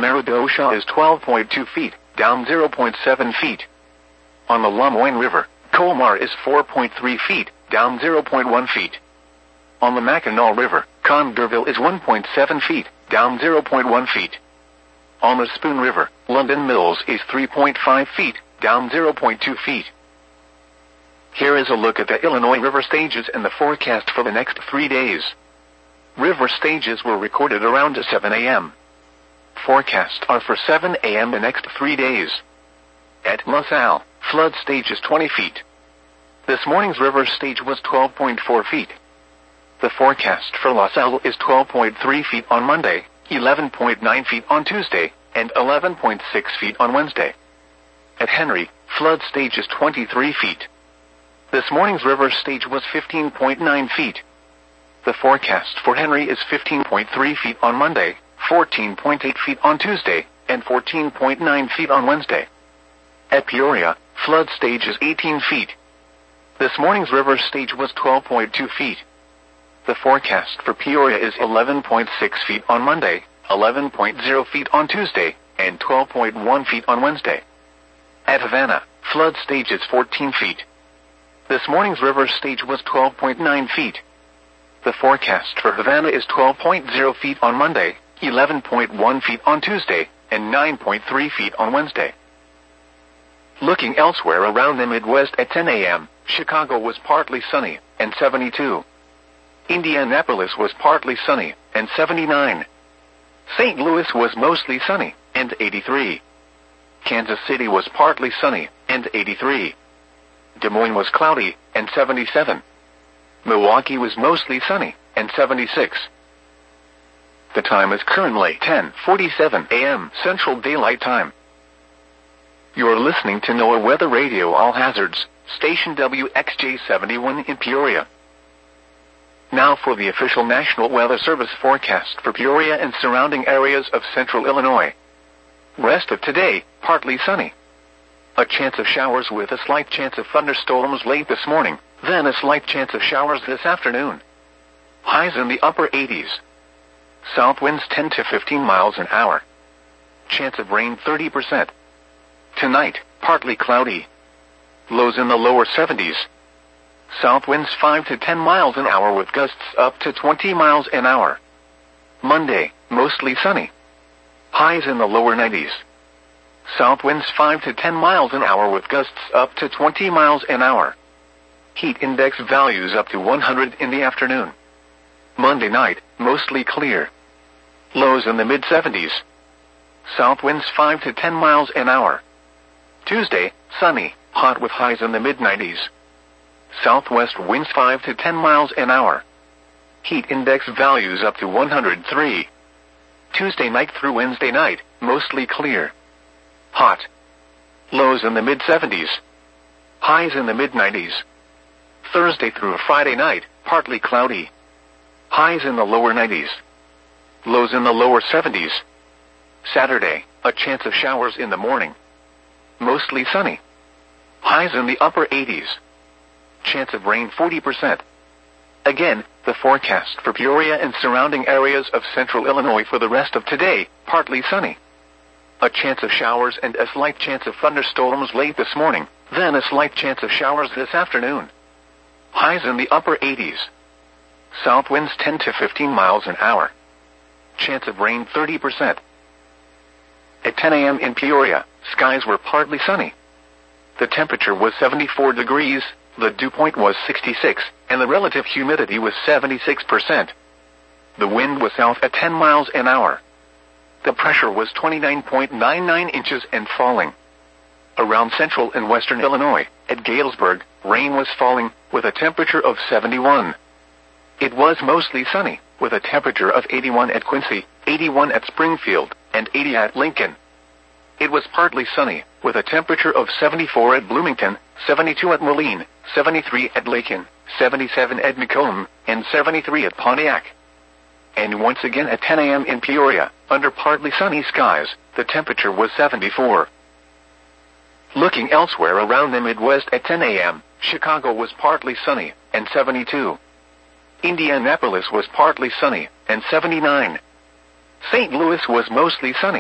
Meridosha is 12.2 feet, down 0.7 feet. On the Lamoine River, Colmar is 4.3 feet, down 0.1 feet. On the Mackinac River, Congerville is 1.7 feet, down 0.1 feet. On the Spoon River, London Mills is 3.5 feet, down 0.2 feet. Here is a look at the Illinois river stages and the forecast for the next 3 days. River stages were recorded around 7 a.m. Forecasts are for 7 a.m. the next 3 days. At LaSalle, flood stage is 20 feet. This morning's river stage was 12.4 feet. The forecast for LaSalle is 12.3 feet on Monday, 11.9 feet on Tuesday, and 11.6 feet on Wednesday. At Henry, flood stage is 23 feet. This morning's river stage was 15.9 feet. The forecast for Henry is 15.3 feet on Monday, 14.8 feet on Tuesday, and 14.9 feet on Wednesday. At Peoria, flood stage is 18 feet. This morning's river stage was 12.2 feet. The forecast for Peoria is 11.6 feet on Monday, 11.0 feet on Tuesday, and 12.1 feet on Wednesday. At Havana, flood stage is 14 feet. This morning's river stage was 12.9 feet. The forecast for Havana is 12.0 feet on Monday, 11.1 feet on Tuesday, and 9.3 feet on Wednesday. Looking elsewhere around the Midwest at 10 a.m., Chicago was partly sunny, and 72. Indianapolis was partly sunny, and 79. St. Louis was mostly sunny, and 83. Kansas City was partly sunny, and 83. Des Moines was cloudy, and 77. Milwaukee was mostly sunny, and 76. The time is currently 10:47 a.m. Central Daylight Time. You are listening to NOAA Weather Radio All Hazards, station WXJ71 in Peoria. Now for the official National Weather Service forecast for Peoria and surrounding areas of central Illinois. Rest of today, partly sunny. A chance of showers with a slight chance of thunderstorms late this morning, then a slight chance of showers this afternoon. Highs in the upper 80s. South winds 10 to 15 miles an hour. Chance of rain 30%. Tonight, partly cloudy. Lows in the lower 70s. South winds 5 to 10 miles an hour with gusts up to 20 miles an hour. Monday, mostly sunny. Highs in the lower 90s. South winds 5 to 10 miles an hour with gusts up to 20 miles an hour. Heat index values up to 100 in the afternoon. Monday night, mostly clear. Lows in the mid-70s. South winds 5 to 10 miles an hour. Tuesday, sunny, hot with highs in the mid-90s. Southwest winds 5 to 10 miles an hour. Heat index values up to 103. Tuesday night through Wednesday night, mostly clear. Hot. Lows in the mid-70s. Highs in the mid-90s. Thursday through Friday night, partly cloudy. Highs in the lower 90s. Lows in the lower 70s. Saturday, a chance of showers in the morning. Mostly sunny. Highs in the upper 80s. Chance of rain 40%. Again, the forecast for Peoria and surrounding areas of central Illinois for the rest of today, partly sunny. A chance of showers and a slight chance of thunderstorms late this morning, then a slight chance of showers this afternoon. Highs in the upper 80s. South winds 10 to 15 miles an hour. Chance of rain 30%. At 10 a.m. in Peoria, skies were partly sunny. The temperature was 74 degrees, the dew point was 66, and the relative humidity was 76%. The wind was south at 10 miles an hour. The pressure was 29.99 inches and falling. Around central and western Illinois, at Galesburg, rain was falling, with a temperature of 71. It was mostly sunny, with a temperature of 81 at Quincy, 81 at Springfield, and 80 at Lincoln. It was partly sunny, with a temperature of 74 at Bloomington, 72 at Moline, 73 at Lakin, 77 at Macomb, and 73 at Pontiac. And once again at 10 a.m. in Peoria, under partly sunny skies, the temperature was 74. Looking elsewhere around the Midwest at 10 a.m., Chicago was partly sunny, and 72. Indianapolis was partly sunny, and 79. St. Louis was mostly sunny,